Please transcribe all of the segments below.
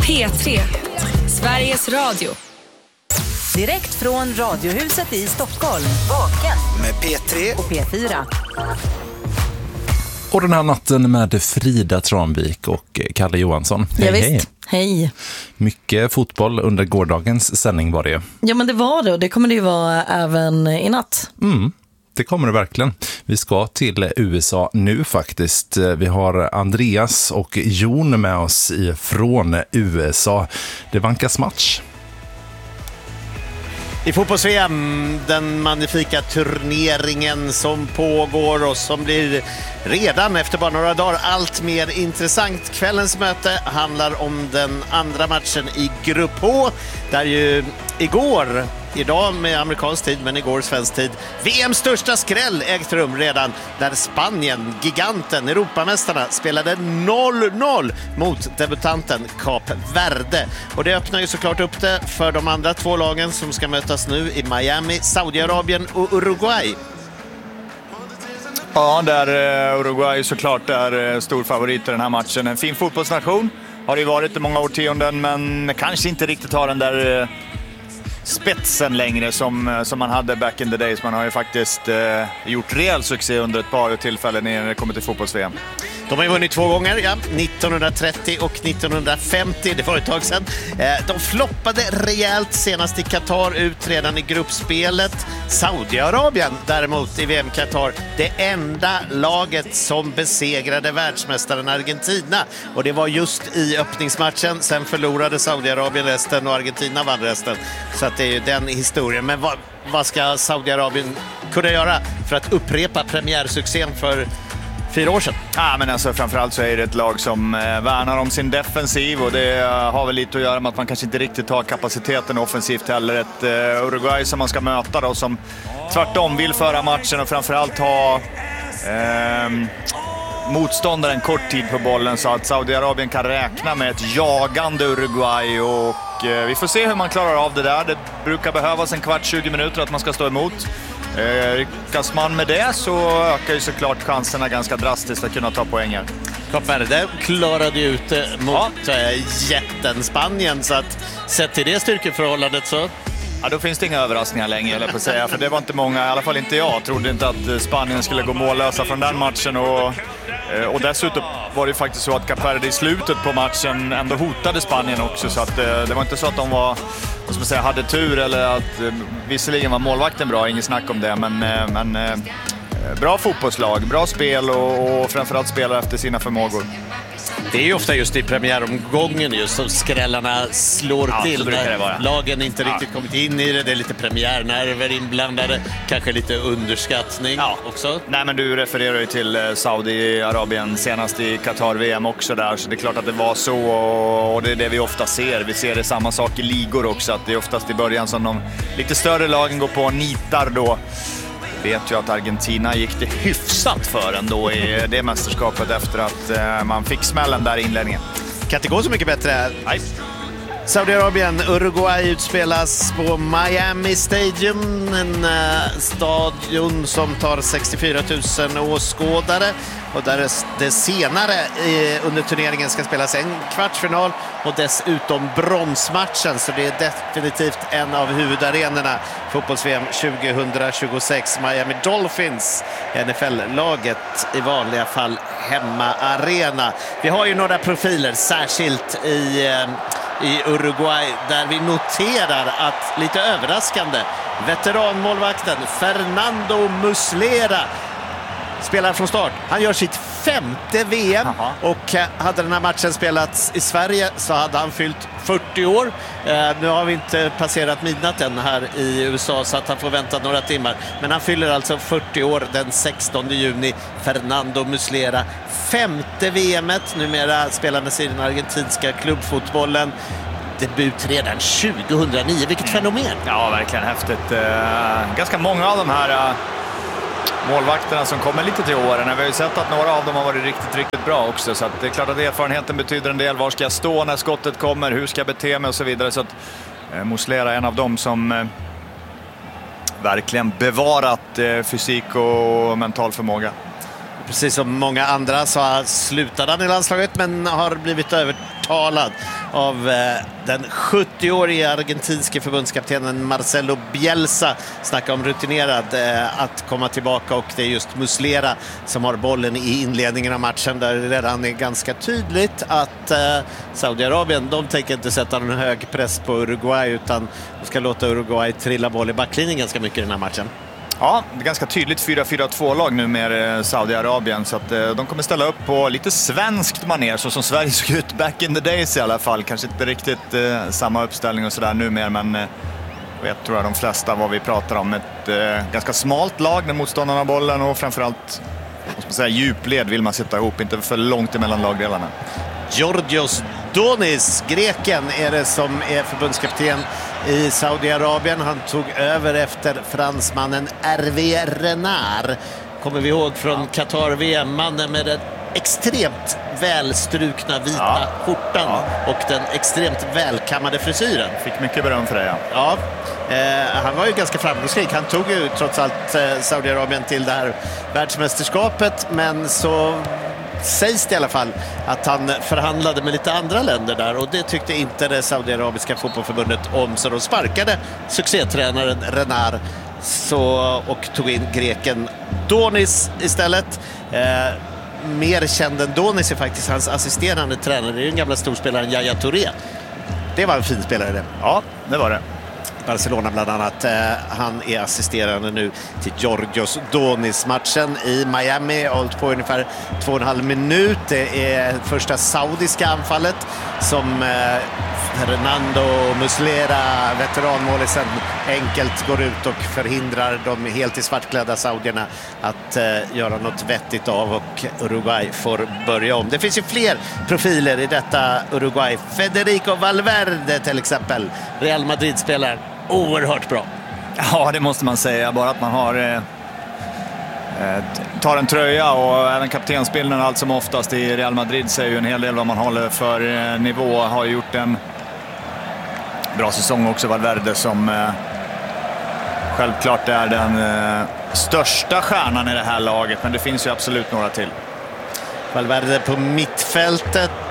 P3, Sveriges Radio. Direkt från Radiohuset i Stockholm. Vaken med P3 och P4. Och den här natten med Frida Tranvik och Kalle Johansson. Ja, visst. Hej. Mycket fotboll under gårdagens sändning var det. Ja, men det var det, och det kommer det ju vara även i natt. Det kommer det verkligen. Vi ska till USA nu faktiskt. Vi har Andreas och Jon med oss från USA. Det vankas match. I fotbolls-VM, den magnifika turneringen som pågår och som blir redan efter bara några dagar allt mer intressant. Kvällens möte handlar om den andra matchen i Grupp H, där ju idag med amerikansk tid men igår svensk tid, VMs största skräll ägt rum redan när Spanien, giganten, Europamästarna, spelade 0-0 mot debutanten Kap Verde. Och det öppnar ju såklart upp det för de andra två lagen som ska mötas nu i Miami, Saudiarabien och Uruguay. Ja, där Uruguay såklart är stor favorit i den här matchen. En fin fotbollsnation har det varit i många årtionden, men kanske inte riktigt har den där spetsen längre som man hade back in the days. Man har ju faktiskt gjort rejäl succé under ett par tillfällen när det kommer till fotbolls-VM. De har ju vunnit 2 gånger, 1930 och 1950, det var ett tag sedan. De floppade rejält senast i Qatar ut redan i gruppspelet. Saudiarabien däremot i VM Qatar, det enda laget som besegrade världsmästaren Argentina. Och det var just i öppningsmatchen, sen förlorade Saudiarabien resten och Argentina vann resten. Så att det är ju den historien. Men vad ska Saudiarabien kunna göra för att upprepa premiärsuccén för 4 år sedan? Men alltså, framförallt så är det ett lag som värnar om sin defensiv, och det har väl lite att göra med att man kanske inte riktigt har kapaciteten offensivt heller. Ett Uruguay som man ska möta då, som tvärtom vill föra matchen och framförallt ha motståndaren kort tid på bollen, så att Saudiarabien kan räkna med ett jagande Uruguay, och vi får se hur man klarar av det där. Det brukar behövas en kvart, 20 minuter att man ska stå emot. Lyckas man med det så ökar ju såklart chanserna ganska drastiskt att kunna ta poänger. Kap Verde klarade ju ut mot jätten Spanien, så att sett till det styrkeförhållandet så... Ja, då finns det inga överraskningar längre, eller på att säga, för det var inte många, i alla fall inte jag, trodde inte att Spanien skulle gå mållösa från den matchen, och dessutom var det faktiskt så att Kap Verde i slutet på matchen ändå hotade Spanien också, så att det var inte så att de var, vad ska man säga, hade tur, eller att visserligen var målvakten bra, ingen snack om det, men bra fotbollslag, bra spel och framförallt spelar efter sina förmågor. Det är ju ofta just i premiäromgången just som skrällarna slår till. När lagen inte riktigt kommit in i det. Det är lite premiärnerver inblandade. Kanske lite underskattning också. Nej, men du refererar ju till Saudiarabien senast i Qatar-VM också där. Så det är klart att det var så, och det är det vi ofta ser. Vi ser det samma sak i ligor också. Att det är oftast i början som de lite större lagen går på och nitar då. Vet ju att Argentina gick det hyfsat för ändå i det mästerskapet efter att man fick smällen där i inledningen. Kan inte gå så mycket bättre. Nej. Saudiarabien, Uruguay utspelas på Miami Stadium, en stadion som tar 64 000 åskådare, och där det senare under turneringen ska spelas en kvartsfinal och dessutom bronsmatchen, så det är definitivt en av huvudarenorna fotbolls-VM 2026. Miami Dolphins, NFL-laget i vanliga fall hemmaarena. Vi har ju några profiler, särskilt i Uruguay, där vi noterar att, lite överraskande, veteranmålvakten Fernando Muslera spelar från start. Han gör sitt 5:e VM. Och hade den här matchen spelats i Sverige så hade han fyllt 40 år. Nu har vi inte passerat midnatt än här i USA, så att han får vänta några timmar. Men han fyller alltså 40 år den 16 juni. Fernando Muslera. 5:e VMet, numera spelandes i den argentinska klubbfotbollen. Debut redan 2009. Vilket fenomen! Ja, verkligen häftigt. Ganska många av de här målvakterna som kommer lite till åren. Vi har ju sett att några av dem har varit riktigt, riktigt bra också. Så att det är klart att erfarenheten betyder en del. Var ska jag stå när skottet kommer? Hur ska jag bete mig? Och så vidare. Så att Muslera är en av dem som verkligen bevarat fysik och mental förmåga. Precis som många andra så slutade han i landslaget, men har blivit övertalad av den 70-årige argentinske förbundskaptenen Marcelo Bielsa, snackar om rutinerad, att komma tillbaka, och det är just Muslera som har bollen i inledningen av matchen, där det redan är ganska tydligt att Saudiarabien, de tänker inte sätta någon hög press på Uruguay, utan de ska låta Uruguay trilla boll i backlinjen ganska mycket i den här matchen. Ja, det är ganska tydligt 4-4-2-lag nu med Saudiarabien, så att de kommer ställa upp på lite svenskt manér, så som Sverige såg ut back in the days i alla fall. Kanske inte riktigt samma uppställning och sådär nu mer, men jag tror att de flesta vad vi pratar om. Ett ganska smalt lag när motståndarna har bollen, och framförallt måste man säga, djupled vill man sätta ihop, inte för långt emellan lagdelarna. Georgios Donis, greken, är det som är förbundskapten i Saudiarabien. Han tog över efter fransmannen Hervé Renard. Kommer vi ihåg från Qatar-VM, mannen med den extremt välstrukna vita skjortan och den extremt välkammade frisyren. Fick mycket beröm för det, ja. Han var ju ganska framgångsrik. Han tog ju trots allt Saudiarabien till det här världsmästerskapet, men så sägs det i alla fall att han förhandlade med lite andra länder där, och det tyckte inte det saudiarabiska fotbollförbundet om, så de sparkade succétränaren Renard och tog in greken Donis istället. Mer känd än Donis är faktiskt hans assisterande tränare, det är den gamla storspelaren Yaya Touré. Det var en fin spelare det. Ja, det var det. Barcelona bland annat. Han är assisterande nu till Georgios Donis. Matchen i Miami har hållit på ungefär 2,5 minut. Det är första saudiska anfallet som Fernando Muslera, veteranmålisen, enkelt går ut och förhindrar de helt i svartklädda saudierna att göra något vettigt av, och Uruguay får börja om. Det finns ju fler profiler i detta Uruguay. Federico Valverde till exempel, Real Madrid-spelaren. Oerhört bra. Ja, det måste man säga. Bara att man har tar en tröja, och även kaptensbilden allt som oftast i Real Madrid säger ju en hel del vad man håller för nivå. Har gjort en bra säsong också, Valverde, som självklart är den största stjärnan i det här laget, men det finns ju absolut några till. Valverde på mittfältet,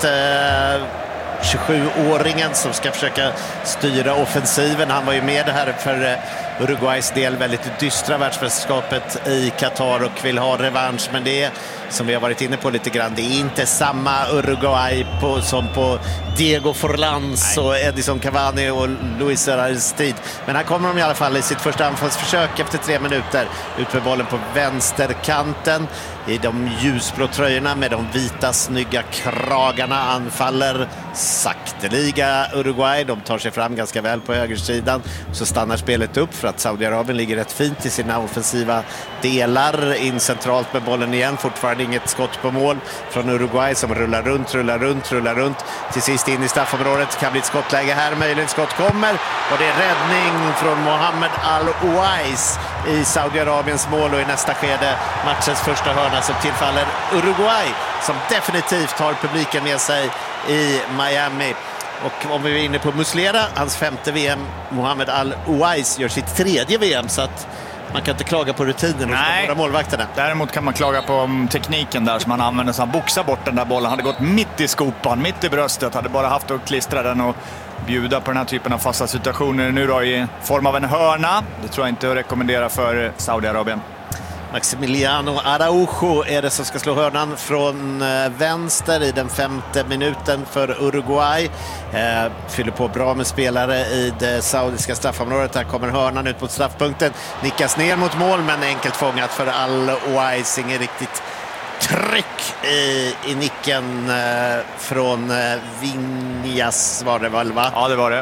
27-åringen som ska försöka styra offensiven. Han var ju med det här för Uruguays del väldigt dystra världsmästerskapet i Qatar och vill ha revansch, men det är, som vi har varit inne på lite grann, det är inte samma Uruguay som på Diego Forlans och Edison Cavani och Luis Suárez tid. Men här kommer de i alla fall i sitt första anfallsförsök efter 3 minuter ut med bollen på vänsterkanten i de ljusblå tröjorna med de vita snygga kragarna. Anfaller sakteliga Uruguay. De tar sig fram ganska väl på högersidan. Så stannar spelet upp för att Saudiarabien ligger rätt fint i sina offensiva delar. In centralt med bollen igen. Fortfarande inget skott på mål från Uruguay som rullar runt. Till sist in i straffområdet. Kan bli ett skottläge här. Möjligen skott kommer. Och det är räddning från Mohamed Al-Ouais i Saudiarabiens mål, och i nästa skede matchens första hörna som tillfaller Uruguay, som definitivt har publiken med sig i Miami. Och om vi är inne på Muslera, hans 5:e VM, Mohamed Al-Ouais gör sitt 3:e VM, så att man kan inte klaga på rutinen hos de båda målvakterna. Däremot kan man klaga på tekniken där som han använder, så han boxar bort den där bollen. Hade gått mitt i skopan, mitt i bröstet, hade bara haft att klistra den och bjuda på den här typen av fasta situationer nu då i form av en hörna. Det tror jag inte att rekommendera för Saudiarabien. Maximiliano Araujo är det som ska slå hörnan från vänster i den 5:e minuten för Uruguay. Fyller på bra med spelare i det saudiska straffområdet. Här kommer hörnan ut mot straffpunkten. Nickas ner mot mål, men enkelt fångat för Al-Ouais. Inget riktigt tryck i nicken från Viñas var det väl, va? Ja, det var det.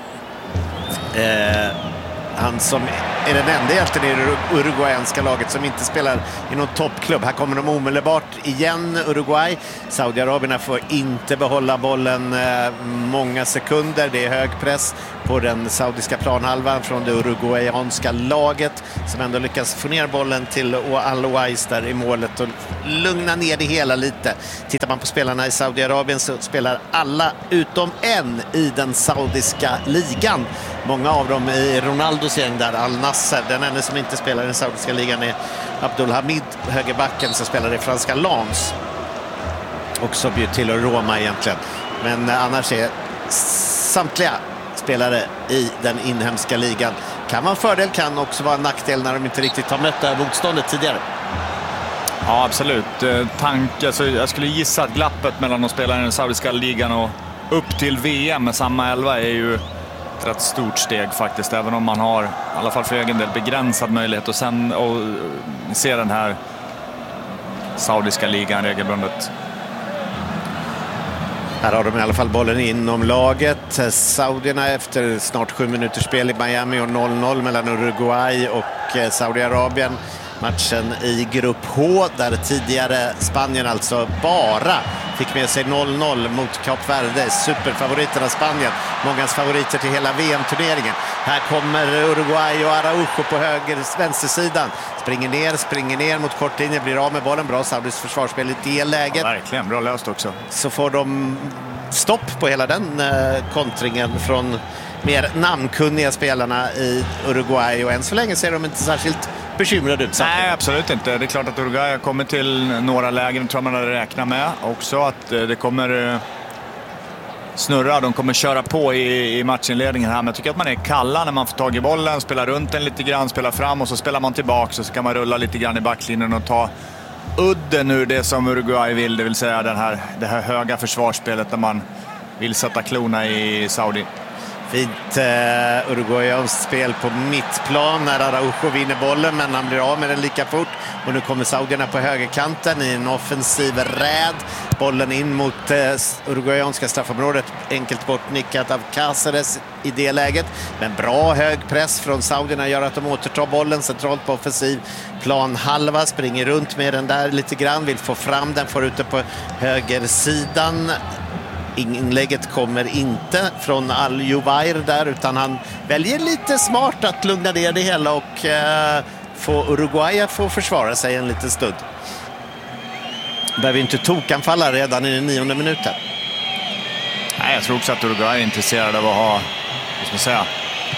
Han som är den enda hjälten i det uruguayanska laget som inte spelar i någon toppklubb. Här kommer de omedelbart igen, Uruguay. Saudiarabierna får inte behålla bollen många sekunder. Det är hög press på den saudiska planhalvan från det uruguayanska laget, som ändå lyckas få ner bollen till Al-Ouais där i målet och lugna ner det hela lite. Tittar man på spelarna i Saudiarabien så spelar alla utom en i den saudiska ligan. Många av dem i Ronaldos gäng där, Al-Nasser. Den enda som inte spelar i den saudiska ligan är Abdulhamid, högerbacken, som spelar i franska Lens. Också bjöd till Roma egentligen. Men annars är samtliga spelare i den inhemska ligan. Kan vara en fördel, kan också vara en nackdel när de inte riktigt har mött det här motståndet tidigare. Ja, absolut. Jag skulle gissa att glappet mellan de spelarna i den saudiska ligan och upp till VM med samma 11 är ju ett rätt stort steg faktiskt. Även om man har, i alla fall för egen del, begränsad möjlighet att sen se den här saudiska ligan regelbundet. Här har de i alla fall bollen inom laget. Saudierna efter snart 7 minuters spel i Miami och 0-0 mellan Uruguay och Saudiarabien. Matchen i grupp H där tidigare Spanien alltså bara fick med sig 0-0 mot Kap Verde. Superfavoriterna Spanien. Mångas favoriter till hela VM-turneringen. Här kommer Uruguay och Araujo på vänstersidan. Springer ner mot kortlinjen, blir av med bollen. Bra saudiskt försvarsspel i det läget. Ja, verkligen, bra löst också. Så får de stopp på hela den kontringen från mer namnkunniga spelarna i Uruguay. Och än så länge ser de inte särskilt bekymrade ut. Nej, absolut inte. Det är klart att Uruguay har kommit till några lägen, tror man hade räknat med. Också att det kommer snurra. De kommer köra på i matchinledningen här. Men jag tycker att man är kalla när man får tag i bollen, spelar runt den lite grann, spelar fram och så spelar man tillbaka. Så kan man rulla lite grann i backlinjen och ta udden ur det som Uruguay vill. Det vill säga det här höga försvarsspelet där man vill sätta klona i Saudi. Fint Uruguayanskt spel på mittplan när Araujo vinner bollen, men han blir av med den lika fort. Och nu kommer saudierna på högerkanten i en offensiv räd. Bollen in mot Uruguayanska straffområdet. Enkelt bortnickat av Cáceres i det läget. Men bra hög press från saudierna gör att de återtar bollen centralt på offensiv planhalva. Springer runt med den där lite grann. Vill få fram den, får ut den på högersidan. Inlägget kommer inte från Al-Jubair där, utan han väljer lite smart att lugna ner det hela och få Uruguay att få försvara sig en liten stund. Behöver inte tokanfalla redan i den 9:e minuten. Nej, jag tror också att Uruguay är intresserad av att ha, vad ska man säga,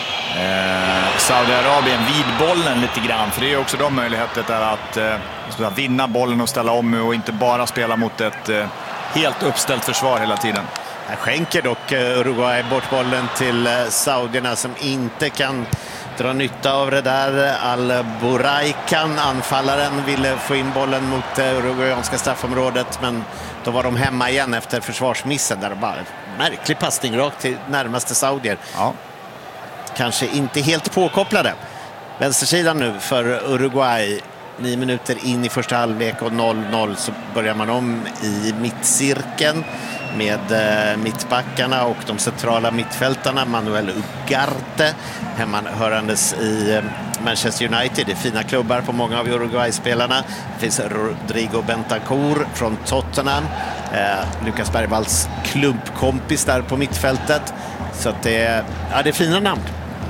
Saudiarabien vid bollen lite grann. För det är också de möjligheter att vinna bollen och ställa om och inte bara spela mot ett helt uppställt försvar hela tiden. Här skänker dock Uruguay bort bollen till saudierna som inte kan dra nytta av det där. Al-Buraikan, anfallaren, ville få in bollen mot uruguayanska straffområdet, men då var de hemma igen efter försvarsmissen där. Bara märklig passning rakt till närmaste saudier. Ja. Kanske inte helt påkopplade. Vänstersidan nu för Uruguay. 9 minuter in i första halvlek och 0-0 så börjar man om i mittcirkeln med mittbackarna och de centrala mittfältarna. Manuel Ugarte, hemmahörandes i Manchester United. Det är fina klubbar på många av Uruguay-spelarna. Det finns Rodrigo Bentancur från Tottenham. Lucas Bergvalls klubbkompis där på mittfältet. Så att det är fina namn.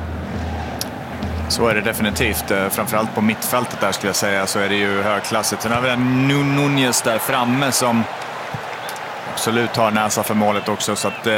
Så är det definitivt. Framförallt på mittfältet där skulle jag säga så är det ju högklassigt. Sen har vi en Núñez där framme som absolut har näsa för målet också. Så att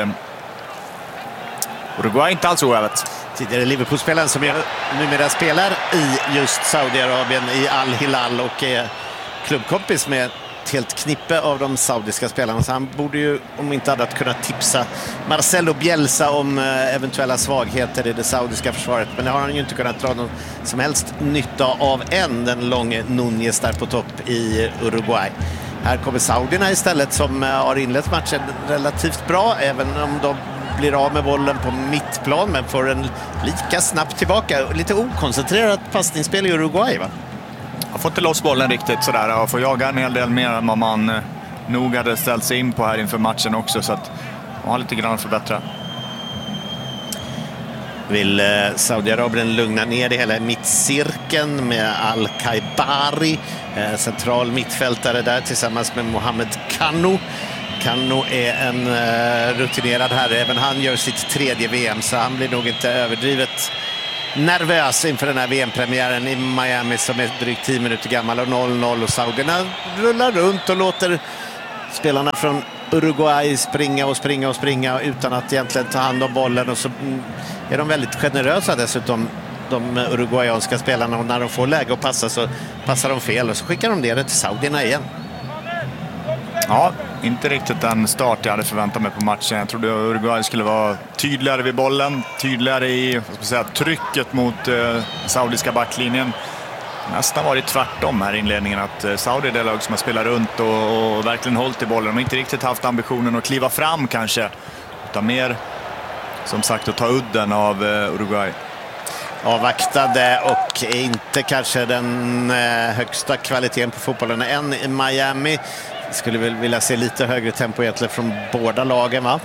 Uruguay är inte alls oävet. Tidigare Liverpool-spelaren som numera spelar i just Saudiarabien i Al-Hilal och är klubbkompis med ett helt knippe av de saudiska spelarna. Så han borde ju, om inte annat, kunna tipsa Marcelo Bielsa om eventuella svagheter i det saudiska försvaret. Men det har han ju inte kunnat dra någon som helst nytta av än, den långe Núñez där på topp i Uruguay. Här kommer saudierna istället som har inlett matchen relativt bra, även om de blir av med bollen på mittplan, men får en lika snabbt tillbaka. Lite okoncentrerat passningsspel i Uruguay, va? Jag får inte loss bollen riktigt sådär och får jaga en hel del mer än vad man nog hade ställt sig in på här inför matchen också, så att man har lite grann att förbättra. Vill Saudiarabien lugna ner det hela i mittcirkeln med Al-Kaibari, central mittfältare där tillsammans med Mohamed Kanu. Kanu är en rutinerad herre, även han gör sitt 3:e VM, så han blir nog inte överdrivet nervös inför den här VM-premiären i Miami som är drygt 10 minuter gammal och 0-0, och saudierna rullar runt och låter spelarna från Uruguay springa utan att egentligen ta hand om bollen, och så är de väldigt generösa dessutom, de uruguayanska spelarna, och när de får läge att passa så passar de fel och så skickar de det till saudierna igen. Ja, inte riktigt den start jag hade förväntat mig på matchen. Jag trodde Uruguay skulle vara tydligare vid bollen, tydligare i trycket mot saudiska backlinjen. Nästan varit tvärtom här i inledningen, att Saudi är det lag som har spelat runt och verkligen hållit i bollen. De har inte riktigt haft ambitionen att kliva fram kanske, utan mer som sagt att ta udden av Uruguay. Avvaktade och inte kanske den högsta kvaliteten på fotbollen än i Miami. Skulle väl vilja se lite högre tempo egentligen från båda lagen, va?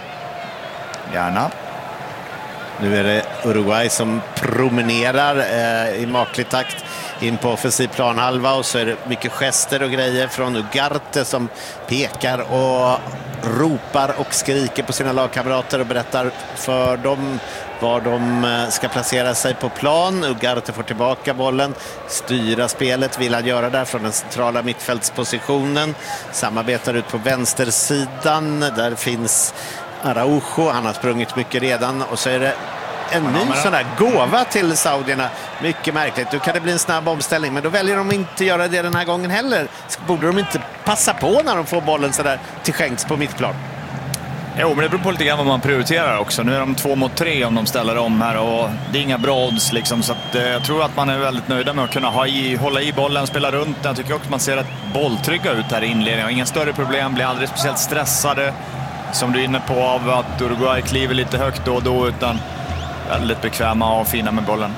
Gärna. Nu är det Uruguay som promenerar i maklig takt in på offensiv planhalva, och så är det mycket gester och grejer från Ugarte som pekar och ropar och skriker på sina lagkamrater och berättar för dem var de ska placera sig på plan. Ugarte får tillbaka bollen, styra spelet vill han göra där från den centrala mittfältspositionen. Samarbetar ut på vänstersidan, där finns Araujo, han har sprungit mycket redan, och så är det en ny sån där gåva till saudierna. Mycket märkligt. Då kan det bli en snabb omställning, men då väljer de inte göra det den här gången heller. Borde de inte passa på när de får bollen så där till skänks på mittplan? Jo, men det beror på lite grann vad man prioriterar också. Nu är de 2 mot 3 om de ställer om här, och det är inga bra odds liksom, så att, jag tror att man är väldigt nöjda med att kunna hålla i bollen, spela runt. Jag tycker också att man ser rätt bolltrygga ut här i inledningen. Inga större problem, blir aldrig speciellt stressade som du är inne på av att Uruguay kliver lite högt då och då, utan väldigt bekväma och fina med bollen.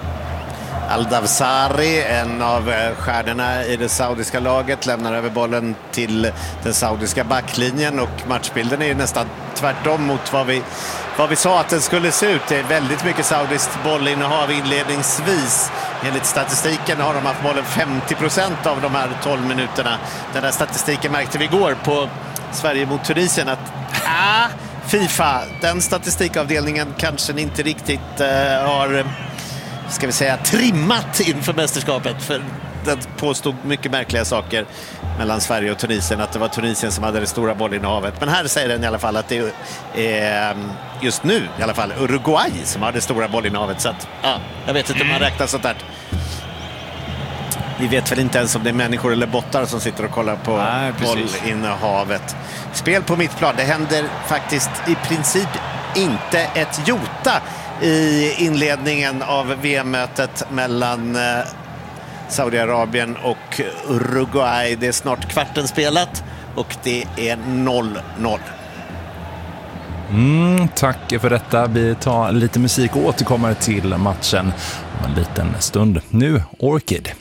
Al-Dawsari, en av stjärnorna i det saudiska laget, lämnar över bollen till den saudiska backlinjen, och matchbilden är ju nästan tvärtom mot vad vi sa att den skulle se ut. Det är väldigt mycket saudiskt bollinnehav inledningsvis. Enligt statistiken har de haft bollen 50% av de här 12 minuterna. Den där statistiken märkte vi igår på Sverige mot Tunisien, att FIFA, den statistikavdelningen kanske inte riktigt har, ska vi säga, trimmat inför mästerskapet, för den påstod mycket märkliga saker mellan Sverige och Tunisien, att det var Tunisien som hade det stora bollinnehavet. Men här säger den i alla fall att det är just nu i alla fall Uruguay som har det stora bollinnehavet, så att jag vet inte om man räknar sånt där. Vi vet väl inte ens om det är människor eller bottar som sitter och kollar på bollinnehavet. Spel på mittplan, det händer faktiskt i princip inte ett jota i inledningen av VM-mötet mellan Saudiarabien och Uruguay. Det är snart kvarten spelat och det är 0-0. Tack för detta. Vi tar lite musik och återkommer till matchen om en liten stund. Nu Orchid.